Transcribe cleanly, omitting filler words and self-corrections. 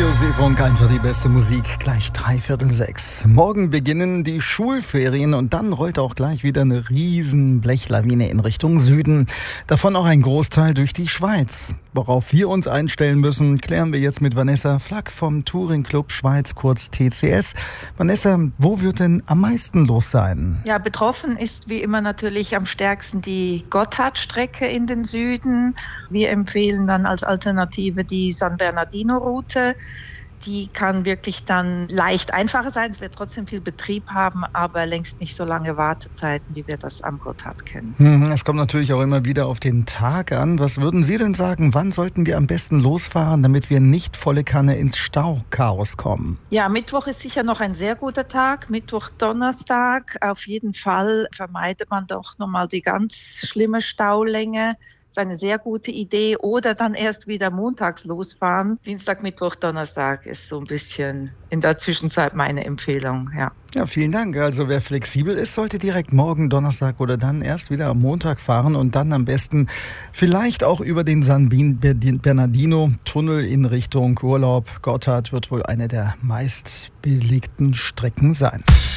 Radio Seefunk, einfach die beste Musik, gleich 5:45. Morgen beginnen die Schulferien und dann rollt auch gleich wieder eine riesen Blechlawine in Richtung Süden. Davon auch ein Großteil durch die Schweiz. Worauf wir uns einstellen müssen, klären wir jetzt mit Vanessa Flack vom Touring Club Schweiz, kurz TCS. Vanessa, wo wird denn am meisten los sein? Ja, betroffen ist wie immer natürlich am stärksten die Gotthardstrecke in den Süden. Wir empfehlen dann als Alternative die San Bernardino-Route. Die kann wirklich dann leicht einfacher sein. Es wird trotzdem viel Betrieb haben, aber längst nicht so lange Wartezeiten, wie wir das am Gotthard kennen. Es kommt natürlich auch immer wieder auf den Tag an. Was würden Sie denn sagen, wann sollten wir am besten losfahren, damit wir nicht volle Kanne ins Stauchaos kommen? Ja, Mittwoch ist sicher noch ein sehr guter Tag. Mittwoch, Donnerstag. Auf jeden Fall vermeidet man doch nochmal die ganz schlimme Staulänge. Das ist eine sehr gute Idee. Oder dann erst wieder montags losfahren. Dienstag, Mittwoch, Donnerstag ist so ein bisschen in der Zwischenzeit meine Empfehlung, ja. Ja, vielen Dank. Also wer flexibel ist, sollte direkt morgen Donnerstag oder dann erst wieder am Montag fahren und dann am besten vielleicht auch über den San Bernardino-Tunnel in Richtung Urlaub. Gotthard wird wohl eine der meistbelegten Strecken sein.